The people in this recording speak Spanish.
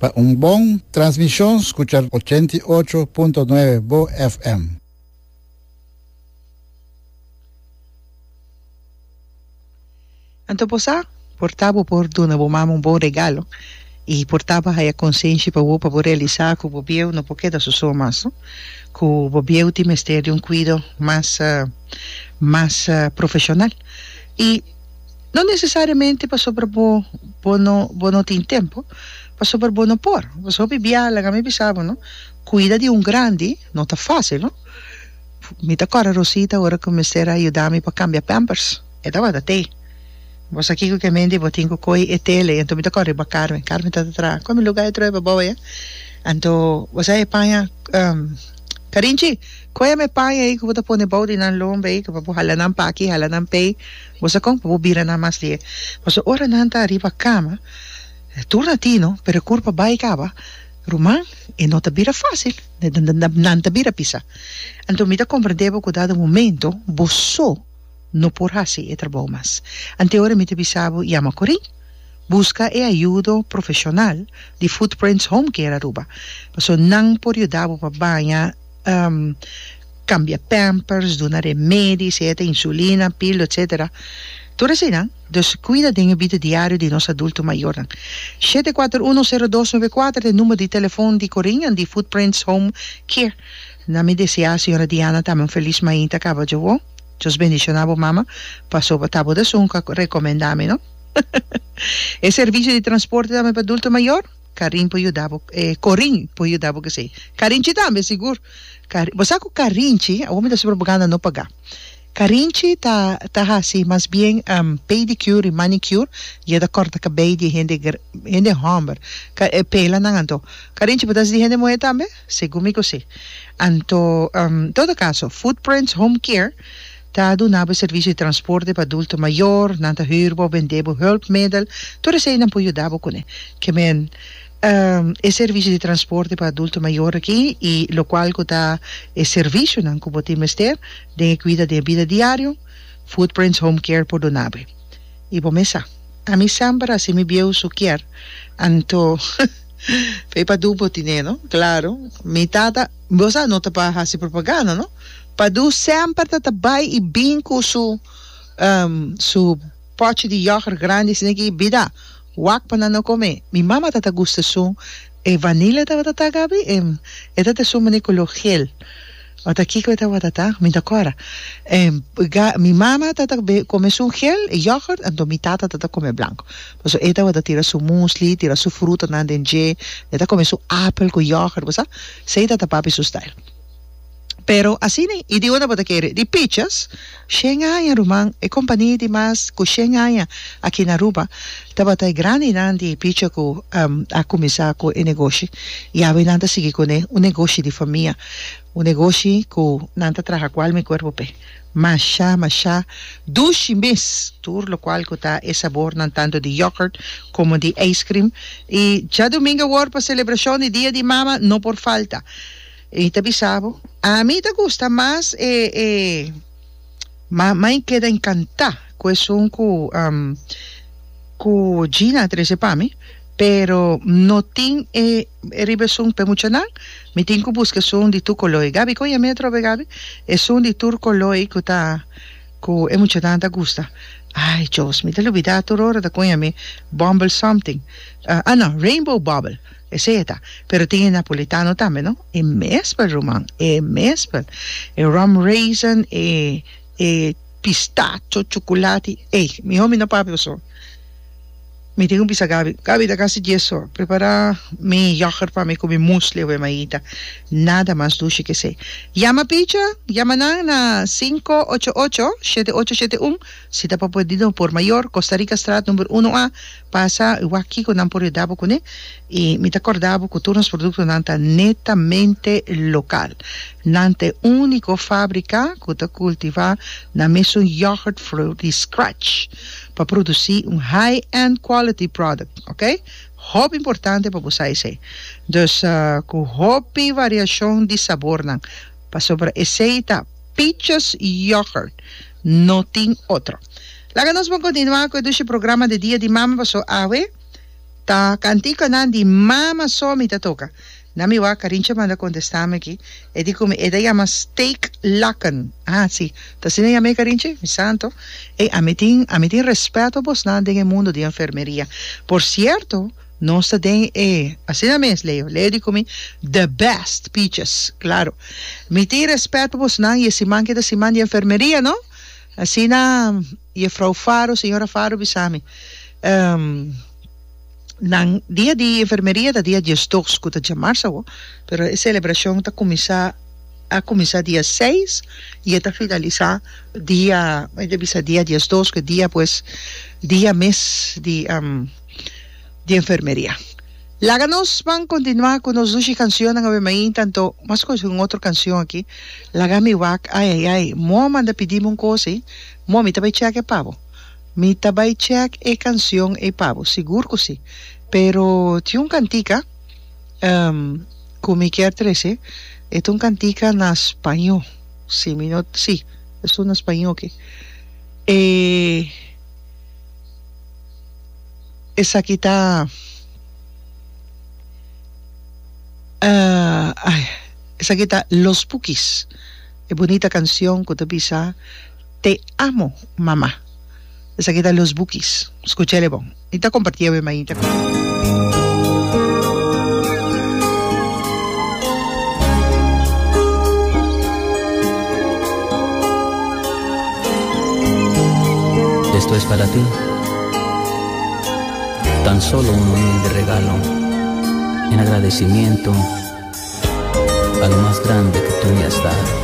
Para un buen transmisión, escuchar 88.9 Bo FM. Antoposa, portava por dona bo mama um bom regalo e portava a consciência para realizar que o bobieu não pode dar só mais, que o bobieu tem um cuidado mais profissional e não necessariamente para sobre bo não tem tempo para sobre bo não por sobre biala que me bisava não cuida de grande não tá fácil não me tá cara Rosita agora comecei a ajudar-me para cambiar pampers é da hora até você aqui que me diz tenho coi e tele então me tá corre para Carmen tá atrás como lugar é para boa então você é panha Karinchi, koya me pa aí que vou pôr ne body nan lombe aí que vou halanam pa aqui halanam pay você com vou bira na mais ali você ora nan tá arriba cama turna tino pero curpa vai cava Roman e não tá bira fácil não tá bira pisa então me tá compreendendo que dado momento você não por assim é trabalho mais ante ora me te bisabo chama Corin busca e ajuda profissional de Footprints Home Care Aruba so não por ajudar para banha cambia pampers, donar remédios, insulina, pílula, etc. Tudo assim, não? Dus cuida de vida diário de nosso adulto maior. 7410294 é o número de telefone de Corinha de Footprints Home Care. Na me deseja a senhora Diana também feliz manhã acaba de ver. Deus bendicionava mama. Passou para tabo de sunca recomendame, não? É serviço de transporte também para adulto maior? Karin po yudabo, Corin po yudabo kasi. Karinchi também, seguro. Você com Karinchi, a homem da propaganda não pagar. Karinchi tá assim, mas bem pedicure e manicure, e da corta cabelo de gente hammer, pela não anto. Karinchi pode dizer gente moeda também, seguro que sim. Anto, todo caso, Footprints Home Care tá donando serviço de transporte para adulto maior, nanta hurbo, vendebo hulpmiddel, tudo isso aí não pode ajudar com ele. Que men é serviço de transporte para adulto maior aqui e lo qual que tá é serviço não que pode mestre de cuida de vida diário, Footprints Home Care por donabe. E bom mesa. A mim sempre assim me viu suquer, anto fei para duplo tineno, claro. Mi tata, você não tá para fazer propaganda, não? Padu sempre tatabay e binko su pote de yoghurt grande sinigi bida wak pa na no come mi mama tata gusta su vanilla tata gabi tata su manicolo gel ota kiko tata tata mi takora mi mama tata come su gel yoghurt ando mi tata tata come blanco so eta tata tira su muesli tira su fruta na denje tata come su apple con yoghurt cosa sei tata papi su style. Pero assim, e de onde você quer? De peaches, Xengaia, Rumang, e companhia de mais, com Xengaia, aqui na Aruba, estava até grande, de peaches com a começar com o negócio, e a ver nada seguir com negócio de família, negócio com nada traga qual meu corpo pé. Masha, 12 meses, tur lo qual que tá esse sabor não tanto de yogurt como de ice cream, e já domingo war para celebração e dia de mama, não por falta. E te avisavo, a mim te gusta mais mas queda encantar com isso com Gina treze pami, pero não tem ribeção pemucional, me tem que buscar som de tu coloi, Gabi, coia me trove Gabi, é som de tu coloi que tá com emocional te gusta. Ai, Deus, me te olvidar tu hora da coia me Bumble something, não, Rainbow Bubble. Essa pero tem napolitano também, não? É mesmo, Roman, é mesmo. É rum raisin, é pistacho, chocolate. Mi homem não papi só. Me tengo pisa Gabi da casa de eso. Prepara mi yogurt para mim comer musli ou maíta. Nada mais dulce que sei. Llama picha, llama na 588-7871. Se tá para pedido por maior, Costa Rica Strat número 1A. Passa o aqui com não por dabo com e me acordava que todos os produtos nanta netamente local. Nante único fábrica que tá cultivar na mesmo yogurt fruit de scratch para produzir high-end quality product, ok? Hobby importante para você isso. Dus, com hobby variação de sabor, não. Para sobre essa peaches yogurt, não tem outro. Lá que nós vamos continuar com esse programa de dia de mama, passou ave, Ta cantica nandi mama so mi ta toca. Nami wa karincha manda contestame aqui. E di come eda llama steak laken. Ah, sì. Ta sine llama karincha, mi santo. E a metin respeto vos na en el mundo de enfermería. Por cierto, no está den así na mes leo di come the best peaches, claro. Metin respeto vos na y si man que si man de enfermería, ¿no? Así na y Frau Faro, señora Faro bisami. Nang dia de enfermería da dia 12 que de março, pero a celebração está a começar dia 6 e está finalizar dia 12, que dia mês de enfermería. Láganos van continuar con los dos canciones a ver tanto más con otra canción aquí. Lagami wak ay mo manda pedimos un cosa, mo mi tabay check pavo. Mi tabay check canción pavo, seguro que sí. Pero tiene un cantica como que 13, es un cantica en español. Sí, sí, es un español que esa aquí está esa aquí está Los Bukis. Es bonita canción que te pisa Te amo, mamá. Esa aquí está Los Bukis. Escúchale, bon. Y te compartí a maíta. Esto es para ti. Tan solo un humilde regalo en agradecimiento a lo más grande que tú me has dado.